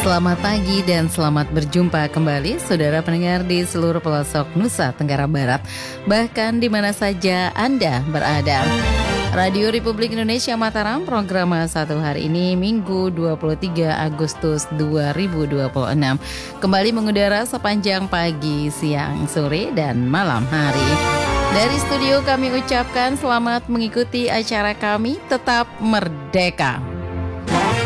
Selamat pagi dan selamat berjumpa kembali saudara pendengar di seluruh pelosok Nusa Tenggara Barat, bahkan di mana saja Anda berada. Radio Republik Indonesia Mataram, program satu hari ini Minggu 23 Agustus 2026 kembali mengudara sepanjang pagi, siang, sore, dan malam hari. Dari studio kami ucapkan selamat mengikuti acara kami Tetap Merdeka.